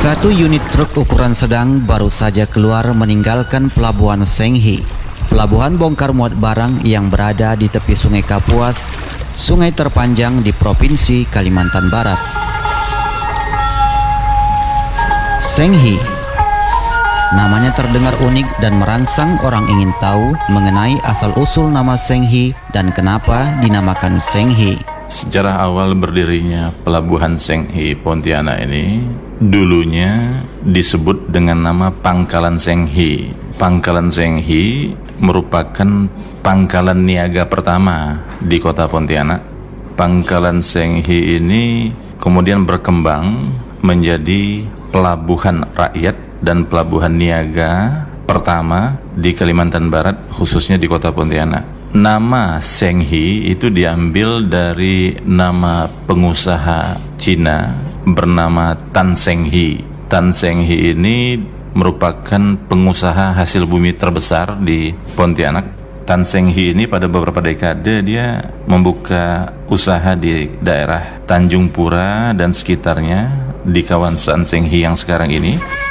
Satu unit truk ukuran sedang baru saja keluar meninggalkan pelabuhan Senghi, pelabuhan bongkar muat barang yang berada di tepi Sungai Kapuas, sungai terpanjang di Provinsi Kalimantan Barat. Senghi, namanya terdengar unik dan merangsang orang ingin tahu mengenai asal-usul nama Senghi dan kenapa dinamakan Senghi. Sejarah awal berdirinya Pelabuhan Senghi Pontianak ini dulunya disebut dengan nama Pangkalan Senghi. Pangkalan Senghi merupakan pangkalan niaga pertama di kota Pontianak. Pangkalan Senghi ini kemudian berkembang menjadi pelabuhan rakyat dan pelabuhan niaga pertama di Kalimantan Barat, khususnya di kota Pontianak. Nama Senghi itu diambil dari nama pengusaha Cina bernama Tan Senghi. Tan Senghi ini merupakan pengusaha hasil bumi terbesar di Pontianak. Tan Senghi ini pada beberapa dekade dia membuka usaha di daerah Tanjung Pura dan sekitarnya di kawasan Senghi yang sekarang ini.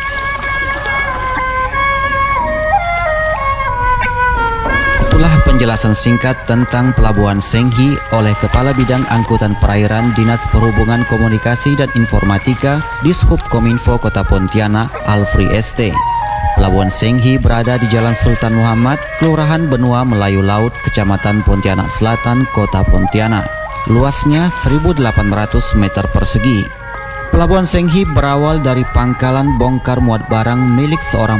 Itulah penjelasan singkat tentang Pelabuhan Senghi oleh Kepala Bidang Angkutan Perairan Dinas Perhubungan Komunikasi dan Informatika Dishub Kominfo Kota Pontianak, Alfri ST. Pelabuhan Senghi berada di Jalan Sultan Muhammad, Kelurahan Benua Melayu Laut, Kecamatan Pontianak Selatan, Kota Pontianak. Luasnya 1.800 meter persegi. Pelabuhan Senghi berawal dari pangkalan bongkar muat barang milik seorang